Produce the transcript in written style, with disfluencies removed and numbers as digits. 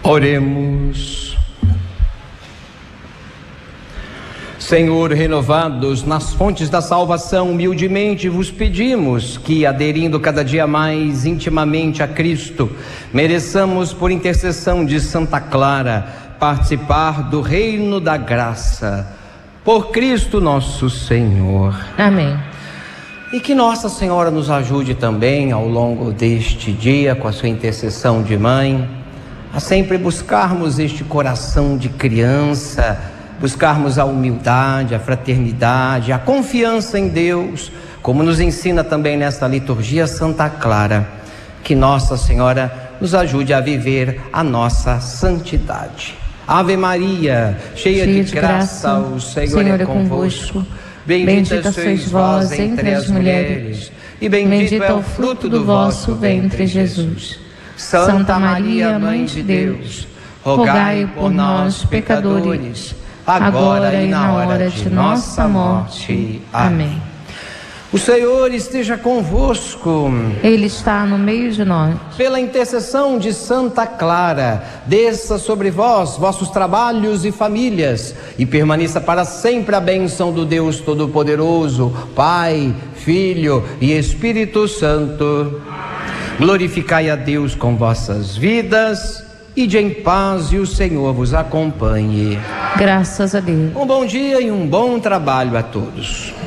Oremos. Senhor, renovados nas fontes da salvação, humildemente vos pedimos que, aderindo cada dia mais intimamente a Cristo, mereçamos, por intercessão de Santa Clara, participar do reino da graça. Por Cristo nosso Senhor. Amém. E que Nossa Senhora nos ajude também, ao longo deste dia, com a sua intercessão de mãe, a sempre buscarmos este coração de criança, buscarmos a humildade, a fraternidade, a confiança em Deus, como nos ensina também nesta liturgia Santa Clara. Que Nossa Senhora nos ajude a viver a nossa santidade. Ave Maria, cheia de graça, o Senhor é convosco. Bendita sois vós entre as mulheres, e bendito é o fruto do vosso ventre, Jesus. Santa Maria, Mãe de Deus, rogai por nós, pecadores, agora e na hora de nossa morte. Amém. O Senhor esteja convosco. Ele está no meio de nós. Pela intercessão de Santa Clara, desça sobre vós, vossos trabalhos e famílias, e permaneça para sempre a bênção do Deus Todo-Poderoso, Pai, Filho e Espírito Santo. Glorificai a Deus com vossas vidas. Ide em paz e o Senhor vos acompanhe. Graças a Deus. Um bom dia e um bom trabalho a todos.